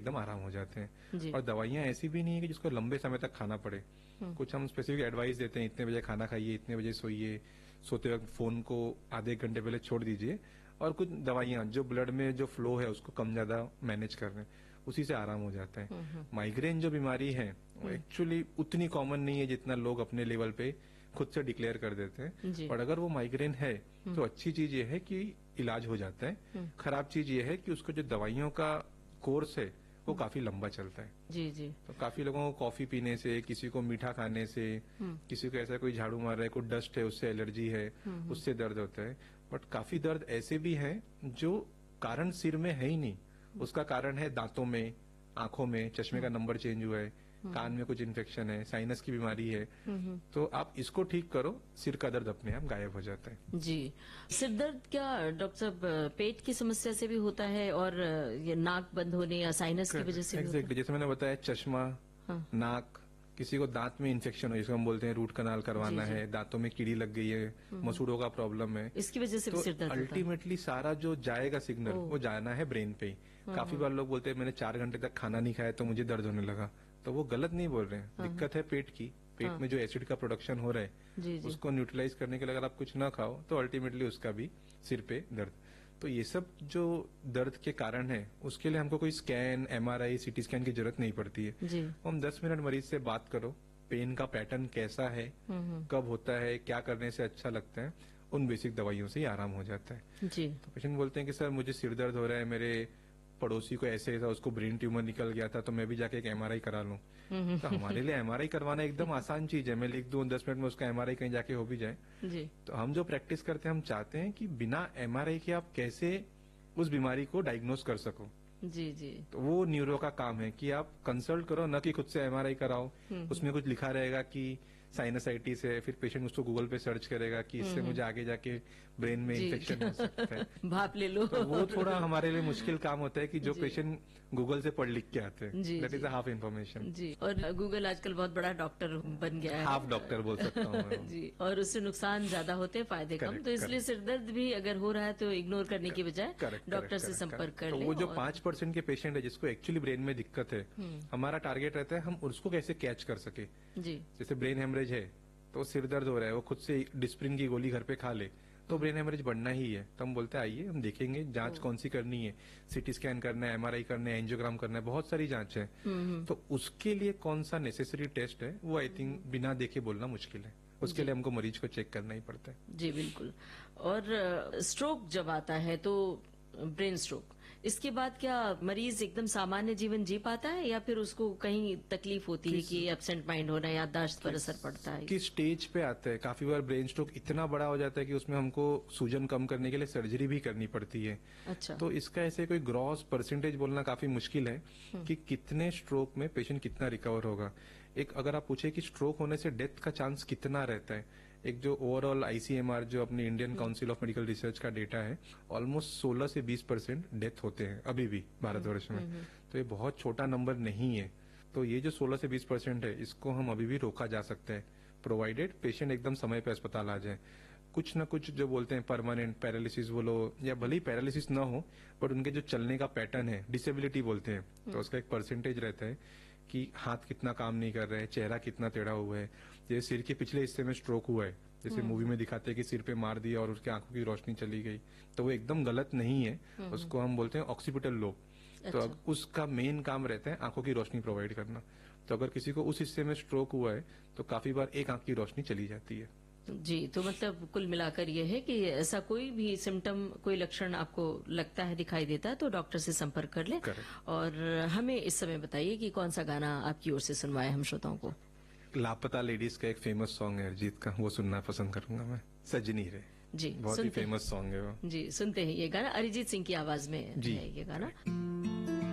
एकदम आराम हो जाते हैं। जी। और दवाइयां ऐसी भी नहीं है कि जिसको लंबे समय तक खाना पड़े। कुछ हम स्पेसिफिक एडवाइस देते हैं, इतने बजे खाना खाइए, इतने बजे सोइए, सोते वक्त फोन को आधे एक घंटे पहले छोड़ दीजिए। और कुछ दवाइयां जो ब्लड में जो फ्लो है उसको कम ज्यादा मैनेज कर रहे हैं, उसी से आराम हो जाता है। माइग्रेन जो बीमारी है वो एक्चुअली उतनी कॉमन नहीं है जितना लोग अपने लेवल पे खुद से डिक्लेयर कर देते हैं। और अगर वो माइग्रेन है तो अच्छी चीज ये है कि इलाज हो जाता है। खराब चीज ये है कि उसको जो दवाइयों का कोर्स है वो काफी लंबा चलता है। जी जी। तो काफी लोगों को कॉफी पीने से, किसी को मीठा खाने से, किसी को ऐसा कोई झाड़ू मार रहा है, कोई डस्ट है उससे एलर्जी है, उससे दर्द होता है। बट काफी दर्द ऐसे भी है जो कारण सिर में है ही नहीं, उसका कारण है दांतों में, आंखों में, चश्मे का नंबर चेंज हुआ है, कान में कुछ इन्फेक्शन है, साइनस की बीमारी है। तो आप इसको ठीक करो, सिर का दर्द अपने आप गायब हो जाता है। जी। सिर दर्द क्या डॉक्टर साहब पेट की समस्या से भी होता है और ये नाक बंद होने या साइनस की वजह से भी होता एग्जैक्टली, जैसे मैंने बताया, चश्मा, नाक, किसी को दांत में इन्फेक्शन हो जिसको हम बोलते हैं रूट कनाल करवाना है, दांतों में कीड़ी लग गई है, मसूड़ों का प्रॉब्लम है, इसकी वजह से भी सिर दर्द होता है। अल्टीमेटली सारा जो जाएगा सिग्नल वो जाना है ब्रेन पे ही। काफी बार लोग बोलते हैं मैंने 4 घंटे तक खाना नहीं खाया तो मुझे दर्द होने लगा, तो वो गलत नहीं बोल रहे हैं। दिक्कत है पेट की, पेट में जो एसिड का प्रोडक्शन हो रहा है उसको न्यूट्रलाइज करने के लिए अगर आप कुछ ना खाओ तो अल्टीमेटली उसका भी सिर पे दर्द। तो ये सब जो दर्द के कारण है उसके लिए हमको कोई स्कैन, एमआरआई, सीटी स्कैन की जरूरत नहीं पड़ती है। जी। हम 10 मिनट मरीज से बात करो, पेन का पैटर्न कैसा है, कब होता है, क्या करने से अच्छा लगता है, उन बेसिक दवाइयों से ही आराम हो जाता है। जी। तो पेशेंट बोलते हैं कि सर मुझे सिर दर्द हो रहा है, मेरे पड़ोसी को ऐसे था, उसको ब्रेन ट्यूमर निकल गया था, तो मैं भी जाके एक एमआरआई करा लूं। तो हमारे लिए एमआरआई करवाना एकदम आसान चीज है, मैं लिख दूं 10 मिनट में उसका एमआरआई कहीं जाके हो भी जाए। जी। तो हम जो प्रैक्टिस करते हैं, हम चाहते हैं कि बिना एमआरआई के आप कैसे उस बीमारी को डायग्नोज कर सको। जी जी। तो वो न्यूरो का काम है कि आप कंसल्ट करो, न कि खुद से एमआरआई कराओ। उसमें कुछ लिखा रहेगा कि साइनसाइटिस है, फिर पेशेंट उसको गूगल पे सर्च करेगा कि इससे मुझे आगे जाके ब्रेन में इन्फेक्शन हो सकता है। भाप ले लो। तो वो थोड़ा हमारे लिए मुश्किल काम होता है कि जो पेशेंट गूगल से पढ़ लिख के आते हैं, दैट इज हाफ इन्फॉर्मेशन। जी। और गूगल आजकल बहुत बड़ा डॉक्टर बन गया है, हाफ डॉक्टर बोल सकता हूँ। जी। और उससे नुकसान ज्यादा होते हैं, फायदे कम। तो इसलिए सिरदर्द भी अगर हो रहा है तो इग्नोर करने की बजाय डॉक्टर से संपर्क कर तो ले। वो जो 5% के पेशेंट है जिसको एक्चुअली ब्रेन में दिक्कत है, हमारा टारगेट रहता है हम उसको कैसे कैच कर सके। जी। जैसे ब्रेन हेमरेज है तो सिर दर्द हो रहा है, वो खुद से डिस्प्रिन की गोली घर पे खा ले तो ब्रेन हेमरेज बढ़ना ही है। तो हम बोलते हैं आइए हम देखेंगे, जांच कौन सी करनी है, सीटी स्कैन करना है, एमआरआई करना है, एंजियोग्राम करना है, बहुत सारी जांच है। तो उसके लिए कौन सा नेसेसरी टेस्ट है वो आई थिंक बिना देखे बोलना मुश्किल है, उसके लिए हमको मरीज को चेक करना ही पड़ता है। जी बिल्कुल। और स्ट्रोक जब आता है तो ब्रेन स्ट्रोक, इसके बाद क्या मरीज एकदम सामान्य जीवन जी पाता है या फिर उसको कहीं तकलीफ होती है कि एब्सेंट माइंड होना, याददाश्त पर असर पड़ता है? किस स्टेज पे आता है? काफी बार ब्रेन स्ट्रोक इतना बड़ा हो जाता है कि उसमें हमको सूजन कम करने के लिए सर्जरी भी करनी पड़ती है। अच्छा। तो इसका ऐसे कोई ग्रॉस परसेंटेज बोलना काफी मुश्किल है कि कितने स्ट्रोक में पेशेंट कितना रिकवर होगा। एक अगर आप पूछे कि स्ट्रोक होने से डेथ का चांस कितना रहता है, एक जो ओवरऑल आईसीएमआर जो अपनी Indian council of medical research का डेटा है, ऑलमोस्ट 16 से 20% डेथ होते हैं अभी भी भारतवर्ष में। तो ये बहुत छोटा नंबर नहीं है। तो ये जो 16 से 20% है इसको हम अभी भी रोका जा सकता है, प्रोवाइडेड पेशेंट एकदम समय पे अस्पताल आ जाए। कुछ न कुछ जो बोलते हैं परमानेंट पैरालिसिस बोलो या भले ही पैरालिसिस ना हो, बट उनके जो चलने का पैटर्न है, डिसेबिलिटी बोलते हैं, तो उसका एक परसेंटेज रहता है कि हाथ कितना काम नहीं कर रहा है, चेहरा कितना टेढ़ा हुआ है। जैसे सिर के पिछले हिस्से में स्ट्रोक हुआ है, जैसे मूवी में दिखाते हैं कि सिर पे मार दिया और उसके आंखों की रोशनी चली गई, तो वो एकदम गलत नहीं है। उसको हम बोलते हैं ऑक्सीपिटल लोब। तो अब उसका मेन काम रहता है आंखों की रोशनी प्रोवाइड करना। तो अगर किसी को उस हिस्से में स्ट्रोक हुआ है तो काफी बार एक आंख की रोशनी चली जाती है। जी। तो मतलब कुल मिलाकर ये है कि ऐसा कोई भी सिम्टम, कोई लक्षण आपको लगता है, दिखाई देता है तो डॉक्टर से संपर्क कर ले। और हमें इस समय बताइए कि कौन सा गाना आपकी ओर से सुनवाए हम श्रोताओं को? लापता लेडीज का एक फेमस सॉन्ग है अरिजीत का, वो सुनना पसंद करूंगा मैं, सजनी रे। जी, बहुत ही फेमस सॉन्ग है वो। जी, सुनते हैं ये गाना, अरिजीत सिंह की आवाज में है ये गाना।